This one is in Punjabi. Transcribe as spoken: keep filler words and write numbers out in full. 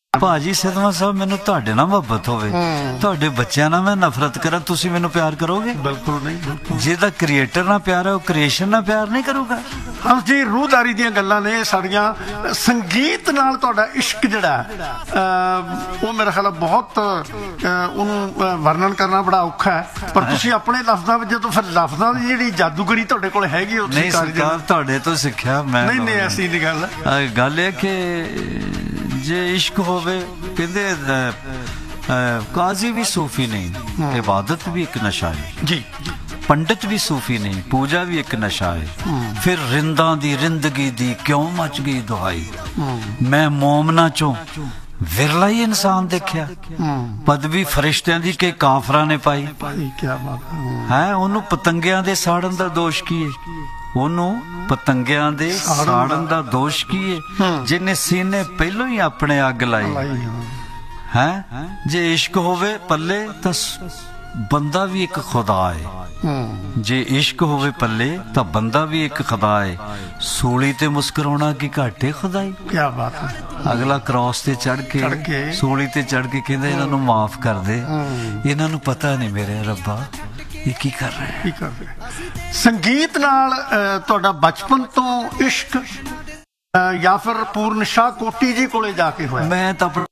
ਭਾਜੀ ਸਿਧਵਾਂ ਸਾਹਿਬ, ਮੈਨੂੰ ਤੁਹਾਡੇ ਨਾਲ ਮੁਹੱਬਤ ਹੋਵੇ, ਤੁਹਾਡੇ ਬੱਚਿਆਂ ਨਾਲ ਮੈਂ ਨਫ਼ਰਤ ਕਰਾਂ, ਤੁਸੀਂ ਮੈਨੂੰ ਪਿਆਰ ਕਰੋਗੇ? ਬਿਲਕੁਲ ਨਹੀਂ, ਬਿਲਕੁਲ। ਜਿਹਦਾ ਕ੍ਰੀਏਟਰ ਨਾਲ ਪਿਆਰ ਹੈ ਉਹ ਕ੍ਰੀਏਸ਼ਨ ਨਾਲ ਪਿਆਰ ਨਹੀਂ ਕਰੂਗਾ। ਹਾਂ ਜੀ, ਰੂਹਦਾਰੀ ਦੀਆਂ ਗੱਲਾਂ ਨੇ ਸਾਡੀਆਂ। ਸੰਗੀਤ ਨਾਲ ਤੁਹਾਡਾ ਇਸ਼ਕ ਜਿਹੜਾ ਅਹ, ਉਹ ਮੇਰਾ ਖਿਆਲ ਹੈ ਬਹੁਤ ਅਹ, ਉਹਨੂੰ ਅਹ, ਵਰਣਨ ਕਰਨਾ ਬੜਾ ਔਖਾ ਹੈ, ਪਰ ਤੁਸੀਂ ਆਪਣੇ ਲਫ਼ਜ਼ਾਂ ਵਿੱਚ ਜਦੋਂ ਫਿਰ ਲਫ਼ਜ਼ਾਂ ਦੀ ਜਿਹੜੀ ਜਾਦੂਗਰੀ ਤੁਹਾਡੇ ਕੋਲ ਹੈਗੀ ਉਹ ਨਹੀਂ ਸਰਕਾਰ, ਤੁਹਾਡੇ ਤੋਂ ਸਿੱਖਿਆ ਮੈਂ। ਨਹੀਂ ਨਹੀਂ, ਐਸੀ ਨਹੀਂ ਗੱਲ। ਅਹ ਗੱਲ ਇਹ ਕਿ ਜੇ ਇਸ਼ਕ ਹੋਵੇ, ਕਹਿੰਦੇ ਕਾਜ਼ੀ ਵੀ ਸੂਫੀ ਨਹੀਂ, ਇਬਾਦਤ ਵੀ ਇੱਕ ਨਸ਼ਾ ਹੈ ਜੀ। ਪੰਡਿਤ ਵੀ ਸੂਫੀ ਨਹੀਂ, ਪੂਜਾ ਵੀ ਇੱਕ ਨਸ਼ਾ ਹੈ। ਫਿਰ ਰਿੰਦਾਂ ਦੀ ਰਿੰਦਗੀ ਦੀ ਕਿਉਂ ਮਚ ਗਈ ਦੁਹਾਈ, ਮੈਂ ਮੋਮਨਾ ਚੋਂ ਵਿਰਲਾ ਹੀ ਇਨਸਾਨ ਦੇਖਿਆ, ਪਦਵੀ ਫਰਿਸ਼ਤਿਆਂ ਦੀ ਕਿ ਕਾਫਰਾਂ ਨੇ ਪਾਈ। ਕੀ ਬਾਤ ਹੈ। ਉਹਨੂੰ ਪਤੰਗਿਆਂ ਦੇ ਸਾੜਨ ਦਾ ਦੋਸ਼ ਕੀ ਹੈ? ਉਹਨੂੰ ਪਤੰਗਿਆਂ ਦੇ ਸਾੜਨ ਦਾ ਦੋਸ਼ ਕੀ ਹੈ? ਜਿਹਨੇ ਸੀਨੇ ਪਹਿਲੋਂ ਹੀ ਆਪਣੇ ਅੱਗ ਲਾਈ ਹੈ। ਜੇ ਇਸ਼ਕ ਹੋਵੇ ਪੱਲੇ ਤਾਂ ਬੰਦਾ ਵੀ ਇੱਕ ਖੁਦਾ ਹੈ। ਜੇ ਇਸ਼ਕ ਹੋਵੇ ਪੱਲੇ ਤਾਂ ਬੰਦਾ ਵੀ ਇੱਕ ਖੁਦਾ ਹੈ। ਸੂਲੀ ਤੇ ਮੁਸਕਰਾਉਣਾ ਕੀ ਘਾਟੇ ਖੁਦਾਈ। ਕੀ ਬਾਤ ਹੈ। ਅਗਲਾ ਕ੍ਰਾਸ ਤੇ ਚੜ ਕੇ ਸੂਲੀ ਤੇ ਚੜ ਕੇ ਕਹਿੰਦਾ ਇਹਨਾਂ ਨੂੰ ਮਾਫ ਕਰ ਦੇ, ਇਹਨਾਂ ਨੂੰ ਪਤਾ ਨਹੀਂ ਮੇਰੇ ਰੱਬਾ ਇਹ ਕੀ ਕਰ ਰਿਹਾ ਕੀ ਕਰ ਰਿਹਾ। ਸੰਗੀਤ ਨਾਲ ਤੁਹਾਡਾ ਬਚਪਨ ਤੋਂ ਇਸ਼ਕ ਜਾਂ ਫਿਰ ਪੂਰਨ ਸ਼ਾਹ ਕੋਟੀ ਜੀ ਕੋਲੇ ਜਾ ਕੇ ਹੋਇਆ? ਮੈਂ ਤਾਂ